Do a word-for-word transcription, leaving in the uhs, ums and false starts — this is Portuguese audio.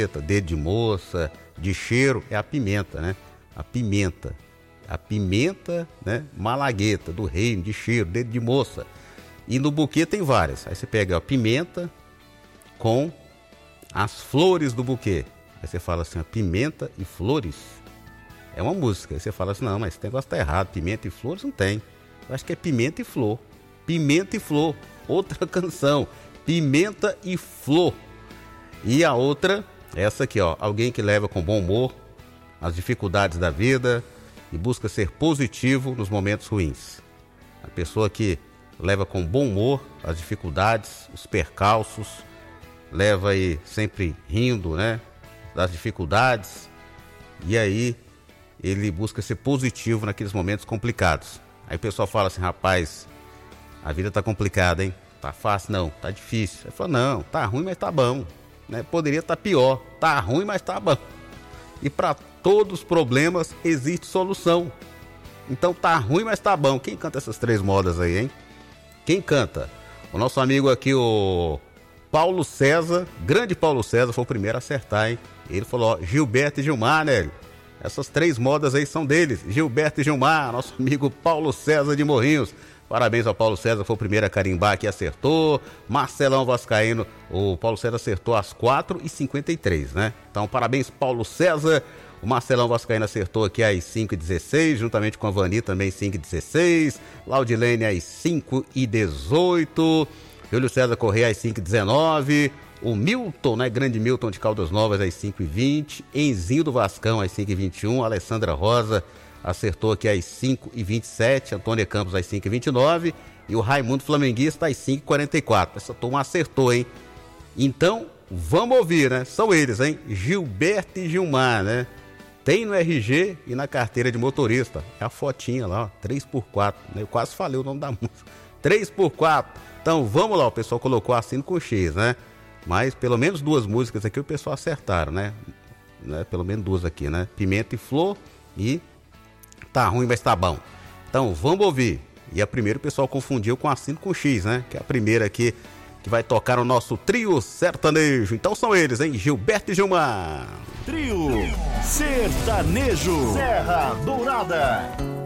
malagueta, dedo de moça, de cheiro é a pimenta, né? A pimenta. A pimenta, né? Malagueta, do reino, de cheiro, dedo de moça. E no buquê tem várias. Aí você pega a pimenta com as flores do buquê. Aí você fala assim, a pimenta e flores. É uma música. Aí você fala assim, não, mas esse negócio tá errado. Pimenta e flores não tem. Eu acho que é pimenta e flor. Pimenta e flor. Outra canção. Pimenta e flor. E a outra, essa aqui, ó. Alguém que leva com bom humor as dificuldades da vida e busca ser positivo nos momentos ruins. A pessoa que leva com bom humor as dificuldades, os percalços, leva aí sempre rindo, né, das dificuldades, e aí ele busca ser positivo naqueles momentos complicados. Aí o pessoal fala assim, rapaz, a vida tá complicada, hein? Tá fácil? Não, tá difícil. Ele fala, não, tá ruim, mas tá bom, né? Poderia estar pior, tá ruim, mas tá bom. E para todos os problemas existe solução. Então tá ruim, mas tá bom. Quem canta essas três modas aí, hein? Quem canta? O nosso amigo aqui, o Paulo César, grande Paulo César, foi o primeiro a acertar, hein? Ele falou, ó, Gilberto e Gilmar, né? Essas três modas aí são deles. Gilberto e Gilmar, nosso amigo Paulo César de Morrinhos. Parabéns ao Paulo César, foi o primeiro a carimbar que acertou. Marcelão Vascaíno, o Paulo César acertou às quatro e cinquenta e três, né? Então, parabéns, Paulo César. O Marcelão Vascaíno acertou aqui às cinco e dezesseis, juntamente com a Vani também cinco e dezesseis. Laudilene às cinco e dezoito. Júlio César Correia às cinco e dezenove. O Milton, né? Grande Milton de Caldas Novas às cinco e vinte. Enzinho do Vascão às cinco e vinte e um. Alessandra Rosa acertou aqui às cinco e vinte e sete. Antônia Campos às cinco e vinte e nove. E o Raimundo Flamenguista às cinco e quarenta e quatro. Essa turma acertou, hein? Então, vamos ouvir, né? São eles, hein? Gilberto e Gilmar, né? Tem no R G e na carteira de motorista. É a fotinha lá, ó, três por quatro. Né? Eu quase falei o nome da música. três por quatro. Então, vamos lá. O pessoal colocou assino com X, né? Mas pelo menos duas músicas aqui o pessoal acertaram, né? né? Pelo menos duas aqui, né? Pimenta e Flor e Tá Ruim, mas Tá Bom. Então, vamos ouvir. E a primeira o pessoal confundiu com assino com X, né? Que é a primeira aqui que vai tocar o nosso trio sertanejo. Então são eles, hein? Gilberto e Gilmar. Trio Sertanejo Serra Dourada.